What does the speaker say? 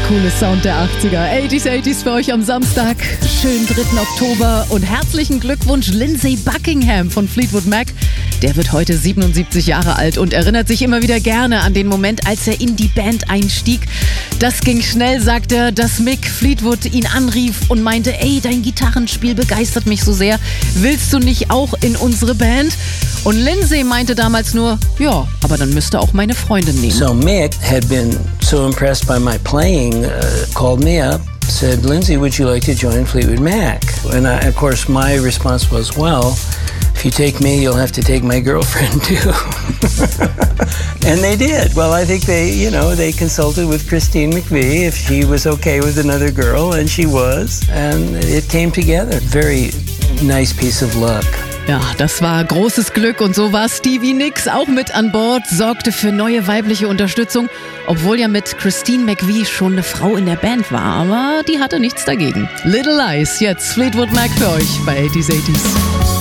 coole Sound der 80er. 80s für euch am Samstag. Schönen 3. Oktober und herzlichen Glückwunsch Lindsey Buckingham von Fleetwood Mac. Der wird heute 77 Jahre alt und erinnert sich immer wieder gerne an den Moment, als er in die Band einstieg. Das ging schnell, sagt er, dass Mick Fleetwood ihn anrief und meinte, ey, dein Gitarrenspiel begeistert mich so sehr. Willst du nicht auch in unsere Band? Und Lindsey meinte damals nur, ja, aber dann müsste auch meine Freundin nehmen. So Mick had been so impressed by my playing, called me up, said, Lindsey, would you like to join Fleetwood Mac? And of course my response was, well, if you take me, you'll have to take my girlfriend too. And they did. Well, I think they consulted with Christine McVie if she was okay with another girl, and she was. And it came together. Very nice piece of luck. Ja, das war großes Glück und so war Stevie Nicks auch mit an Bord, sorgte für neue weibliche Unterstützung, obwohl ja mit Christine McVie schon eine Frau in der Band war, aber die hatte nichts dagegen. Little Lies, jetzt Fleetwood Mac für euch bei 80s.